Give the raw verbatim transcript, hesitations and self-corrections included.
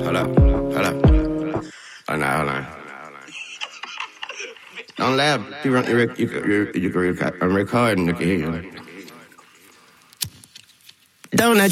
Hold up, hold up. Hold on, hold on. Don't laugh. You, run, you, you, you, you, you, I'm recording. You can hear you. Don't